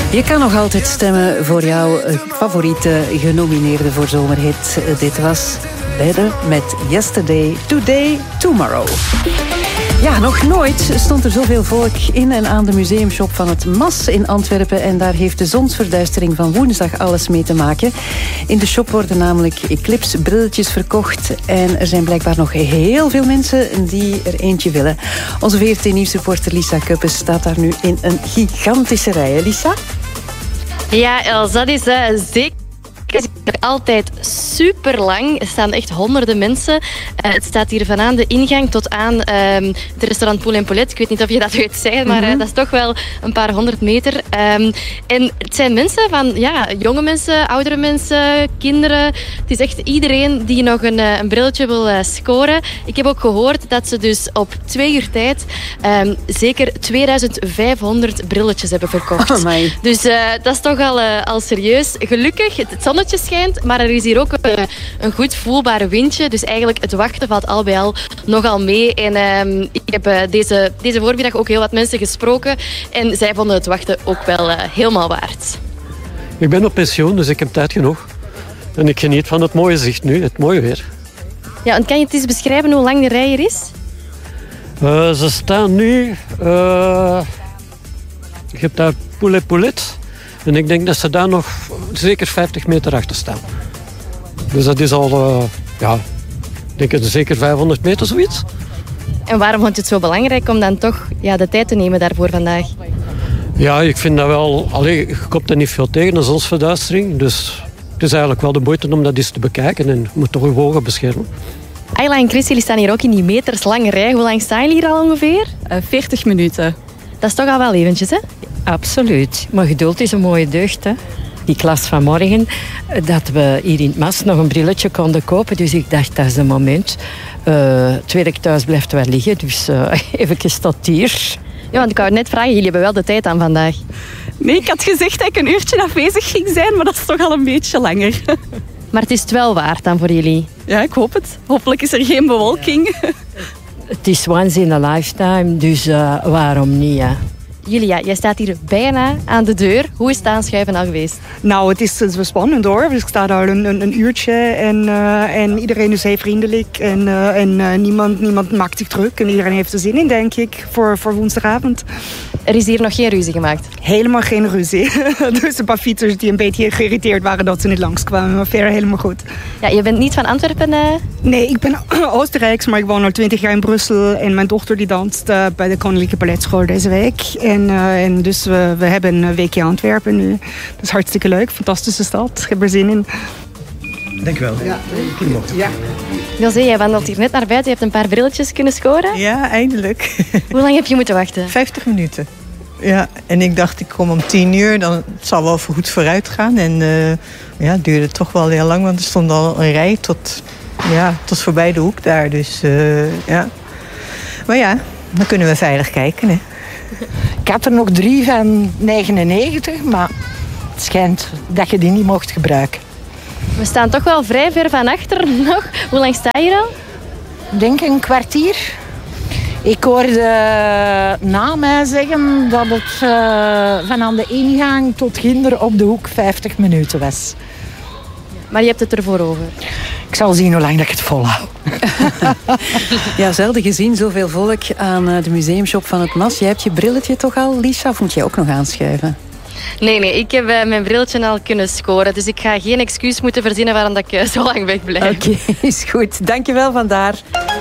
Je kan nog altijd stemmen voor jouw favoriete genomineerde voor Zomerhit. Dit was Better met Yesterday, Today, Tomorrow. Ja, nog nooit stond er zoveel volk in en aan de museumshop van het MAS in Antwerpen. En daar heeft de zonsverduistering van woensdag alles mee te maken. In de shop worden namelijk eclipse-brilletjes verkocht. En er zijn blijkbaar nog heel veel mensen die er eentje willen. Onze VRT-nieuwsreporter Lisa Kuppes staat daar nu in een gigantische rij. Hè, Lisa? Ja, Els, dat is zeker. Het is nog altijd super lang. Er staan echt honderden mensen. Het staat hier vanaan de ingang tot aan het restaurant Poel en Paulette. Ik weet niet of je dat weet zeggen, maar dat is toch wel een paar 100 meter. En het zijn mensen van jonge mensen, oudere mensen, kinderen. Het is echt iedereen die nog een brilletje wil scoren. Ik heb ook gehoord dat ze dus op 2 uur tijd zeker 2500 brilletjes hebben verkocht. Oh my. Dus dat is toch al serieus. Gelukkig, het zonnetje schijnt, maar er is hier ook een goed voelbaar windje. Dus eigenlijk het wachten valt al bij al nogal mee. En ik heb deze voormiddag ook heel wat mensen gesproken. En zij vonden het wachten ook wel helemaal waard. Ik ben op pensioen, dus ik heb tijd genoeg. En ik geniet van het mooie zicht nu, het mooie weer. Ja, en kan je het eens beschrijven hoe lang de rij er is? Ze staan nu... je hebt daar Poel en Paulette. En ik denk dat ze daar nog zeker 50 meter achter staan. Dus dat is al, ik denk zeker 500 meter zoiets. En waarom vond je het zo belangrijk om dan toch de tijd te nemen daarvoor vandaag? Ja, ik vind dat wel... je komt er niet veel tegen, een zonsverduistering. Dus het is eigenlijk wel de moeite om dat eens te bekijken. En je moet toch je ogen beschermen. Ayla en Christy staan hier ook in die meterslange rij. Hoe lang staan jullie hier al ongeveer? 40 minuten. Dat is toch al wel eventjes, hè? Absoluut. Maar geduld is een mooie deugd, hè. Die klas van morgen, dat we hier in het MAS nog een brilletje konden kopen. Dus ik dacht, dat is het moment. Het werk thuis blijft wel liggen, dus even tot hier. Ja, want ik wou net vragen, jullie hebben wel de tijd aan vandaag. Nee, ik had gezegd dat ik een uurtje afwezig ging zijn, maar dat is toch al een beetje langer. Maar het is het wel waard dan voor jullie? Ja, ik hoop het. Hopelijk is er geen bewolking. Ja. Het is once in a lifetime, dus waarom niet, hè? Julia, jij staat hier bijna aan de deur. Hoe is het aanschuiven al geweest? Nou, het is spannend hoor. Dus ik sta daar een uurtje en iedereen is heel vriendelijk. En niemand maakt zich druk. En iedereen heeft er zin in, denk ik, voor woensdagavond. Er is hier nog geen ruzie gemaakt? Helemaal geen ruzie. Dus een paar fietsers die een beetje geïrriteerd waren dat ze niet langskwamen. Maar verder helemaal goed. Ja, je bent niet van Antwerpen? Nee, ik ben Oostenrijks, maar ik woon al 20 jaar in Brussel. En mijn dochter die danst bij de Koninklijke Balletschool deze week. En dus we hebben een weekje Antwerpen nu. Dat is hartstikke leuk, fantastische stad. Ik heb er zin in. Dankjewel. Ja, ja. José, jij wandelt hier net naar buiten. Je hebt een paar brilletjes kunnen scoren. Ja, eindelijk. Hoe lang heb je moeten wachten? 50 minuten. Ja, en ik dacht, ik kom om 10 uur. Dan het zal wel goed vooruit gaan. En het duurde toch wel heel lang. Want er stond al een rij tot voorbij de hoek daar. Dus ja. Maar ja, dan kunnen we veilig kijken, hè. Ik had er nog 3 van 99, maar het schijnt dat je die niet mocht gebruiken. We staan toch wel vrij ver van achter nog. Hoe lang sta je al? Ik denk een kwartier. Ik hoorde na mij zeggen dat het van aan de ingang tot ginder op de hoek 50 minuten was. Maar je hebt het ervoor over? Ik zal zien hoe lang dat ik het volhoud. Ja, zelden gezien zoveel volk aan de museumshop van het MAS. Jij hebt je brilletje toch al, Lisa? Of moet jij ook nog aanschuiven? Nee, ik heb mijn brilletje al kunnen scoren. Dus ik ga geen excuus moeten verzinnen waarom dat ik zo lang wegblijf. Oké, is goed. Dankjewel vandaar.